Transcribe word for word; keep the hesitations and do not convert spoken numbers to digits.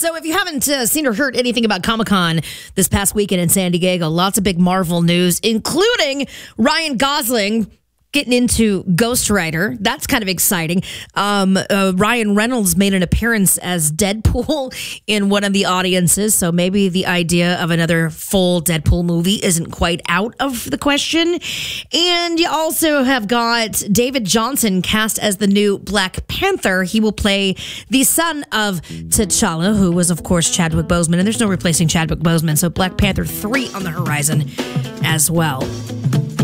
So if you haven't uh, seen or heard anything about Comic-Con this past weekend in San Diego, lots of big Marvel news, including Ryan Gosling getting into Ghost Rider. That's kind of exciting. Um, uh, Ryan Reynolds made an appearance as Deadpool in one of the audiences, so maybe the idea of another full Deadpool movie isn't quite out of the question. And you also have got David Johnson cast as the new Black Panther. He will play the son of T'Challa, who was, of course, Chadwick Boseman, and there's no replacing Chadwick Boseman, so Black Panther three on the horizon as well.